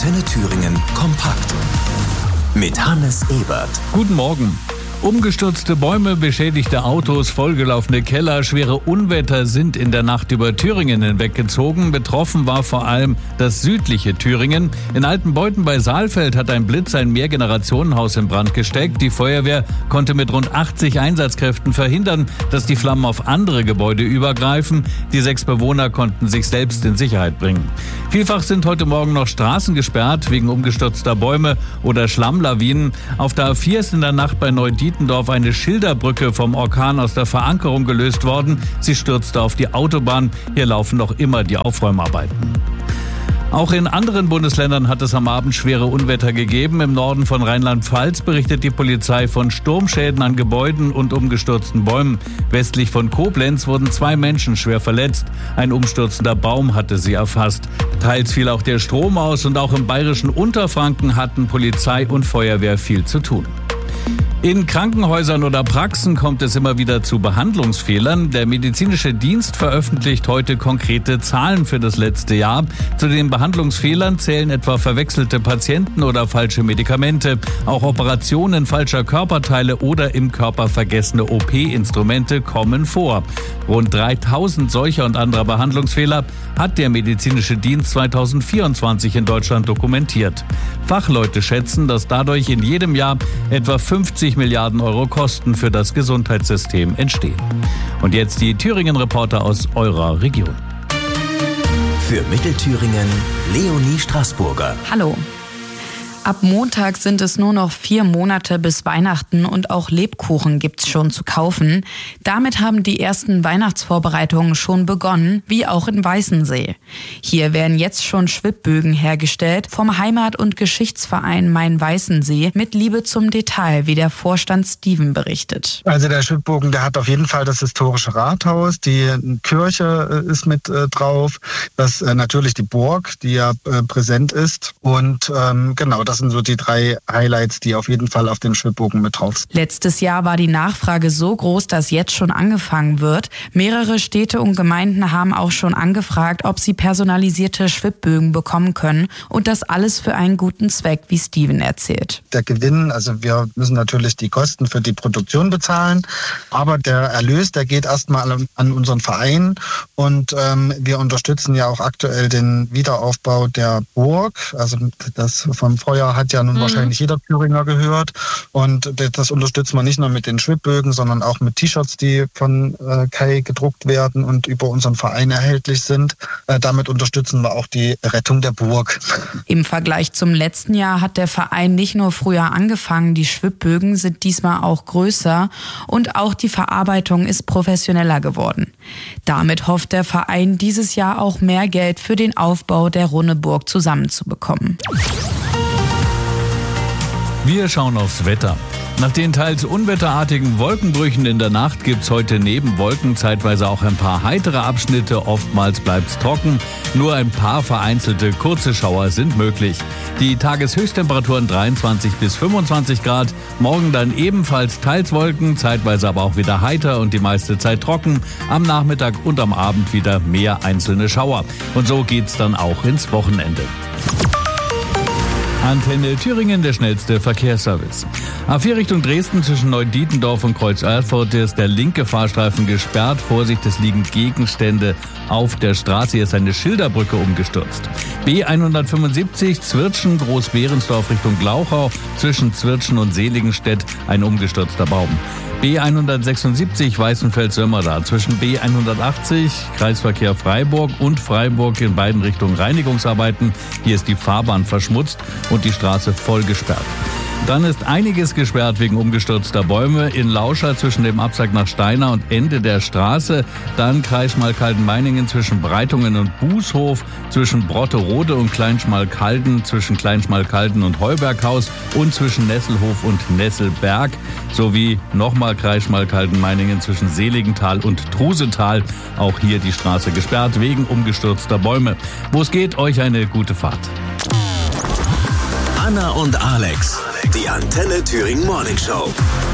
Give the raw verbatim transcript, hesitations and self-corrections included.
Antenne Thüringen kompakt mit Hannes Ebert. Guten Morgen. Umgestürzte Bäume, beschädigte Autos, vollgelaufene Keller, schwere Unwetter sind in der Nacht über Thüringen hinweggezogen. Betroffen war vor allem das südliche Thüringen. In Altenbeuthen bei Saalfeld hat ein Blitz ein Mehrgenerationenhaus in Brand gesteckt. Die Feuerwehr konnte mit rund achtzig Einsatzkräften verhindern, dass die Flammen auf andere Gebäude übergreifen. Die sechs Bewohner konnten sich selbst in Sicherheit bringen. Vielfach sind heute Morgen noch Straßen gesperrt wegen umgestürzter Bäume oder Schlammlawinen. Auf der A vier ist in der Nacht bei Neudietendorf eine Schilderbrücke vom Orkan aus der Verankerung gelöst worden. Sie stürzte auf die Autobahn. Hier laufen noch immer die Aufräumarbeiten. Auch in anderen Bundesländern hat es am Abend schwere Unwetter gegeben. Im Norden von Rheinland-Pfalz berichtet die Polizei von Sturmschäden an Gebäuden und umgestürzten Bäumen. Westlich von Koblenz wurden zwei Menschen schwer verletzt. Ein umstürzender Baum hatte sie erfasst. Teils fiel auch der Strom aus und auch im bayerischen Unterfranken hatten Polizei und Feuerwehr viel zu tun. In Krankenhäusern oder Praxen kommt es immer wieder zu Behandlungsfehlern. Der medizinische Dienst veröffentlicht heute konkrete Zahlen für das letzte Jahr. Zu den Behandlungsfehlern zählen etwa verwechselte Patienten oder falsche Medikamente. Auch Operationen falscher Körperteile oder im Körper vergessene O P-Instrumente kommen vor. Rund dreitausend solcher und anderer Behandlungsfehler hat der medizinische Dienst zweitausendvierundzwanzig in Deutschland dokumentiert. Fachleute schätzen, dass dadurch in jedem Jahr etwa fünfzig Milliarden Euro Kosten für das Gesundheitssystem entstehen. Und jetzt die Thüringen-Reporter aus eurer Region. Für Mittelthüringen Leonie Straßburger. Hallo. Ab Montag sind es nur noch vier Monate bis Weihnachten und auch Lebkuchen gibt's schon zu kaufen. Damit haben die ersten Weihnachtsvorbereitungen schon begonnen, wie auch in Weißensee. Hier werden jetzt schon Schwibbögen hergestellt vom Heimat- und Geschichtsverein Main-Weißensee mit Liebe zum Detail, wie der Vorstand Steven berichtet. Also der Schwibbogen, der hat auf jeden Fall das historische Rathaus, die Kirche ist mit äh, drauf, das äh, natürlich die Burg, die ja äh, präsent ist und ähm, genau, das Das sind so die drei Highlights, die auf jeden Fall auf dem Schwibbogen mit drauf sind. Letztes Jahr war die Nachfrage so groß, dass jetzt schon angefangen wird. Mehrere Städte und Gemeinden haben auch schon angefragt, ob sie personalisierte Schwibbögen bekommen können. Und das alles für einen guten Zweck, wie Steven erzählt. Der Gewinn, also wir müssen natürlich die Kosten für die Produktion bezahlen, aber der Erlös, der geht erstmal an, an unseren Verein. Und ähm, wir unterstützen ja auch aktuell den Wiederaufbau der Burg. Also das vom Feuer hat ja nun mhm. wahrscheinlich jeder Thüringer gehört. Und das unterstützen wir nicht nur mit den Schwibbögen, sondern auch mit T-Shirts, die von äh, Kai gedruckt werden und über unseren Verein erhältlich sind. Äh, damit unterstützen wir auch die Rettung der Burg. Im Vergleich zum letzten Jahr hat der Verein nicht nur früher angefangen, die Schwibbögen sind diesmal auch größer und auch die Verarbeitung ist professioneller geworden. Damit hofft der Verein dieses Jahr auch mehr Geld für den Aufbau der Runneburg zusammenzubekommen. Wir schauen aufs Wetter. Nach den teils unwetterartigen Wolkenbrüchen in der Nacht gibt's heute neben Wolken zeitweise auch ein paar heitere Abschnitte. Oftmals bleibt's trocken. Nur ein paar vereinzelte kurze Schauer sind möglich. Die Tageshöchsttemperaturen dreiundzwanzig bis fünfundzwanzig Grad. Morgen dann ebenfalls teils Wolken, zeitweise aber auch wieder heiter und die meiste Zeit trocken. Am Nachmittag und am Abend wieder mehr einzelne Schauer. Und so geht's dann auch ins Wochenende. Antenne Thüringen, der schnellste Verkehrsservice. A vier Richtung Dresden zwischen Neudietendorf und Kreuz-Erfurt ist der linke Fahrstreifen gesperrt. Vorsicht, es liegen Gegenstände auf der Straße. Hier ist eine Schilderbrücke umgestürzt. B hundertfünfundsiebzig Zwirtschen, Groß-Behrensdorf Richtung Glauchau zwischen Zwirtschen und Seligenstedt ein umgestürzter Baum. B hundertsechsundsiebzig Weißenfels-Sömmerda zwischen B hundertachtzig Kreisverkehr Freiburg und Freiburg in beiden Richtungen Reinigungsarbeiten. Hier ist die Fahrbahn verschmutzt und die Straße voll gesperrt. Dann ist einiges gesperrt wegen umgestürzter Bäume in Lauscha zwischen dem Absack nach Steiner und Ende der Straße. Dann Kreis Schmalkalden-Meiningen zwischen Breitungen und Bußhof, zwischen Brotterode und Kleinschmalkalden, zwischen Kleinschmalkalden und Heuberghaus und zwischen Nesselhof und Nesselberg. Sowie nochmal Kreis Schmalkalden-Meiningen zwischen Seligenthal und Trusetal. Auch hier die Straße gesperrt wegen umgestürzter Bäume. Wo es geht, euch eine gute Fahrt. Anna und Alex, die Antenne Thüringen Morning Show.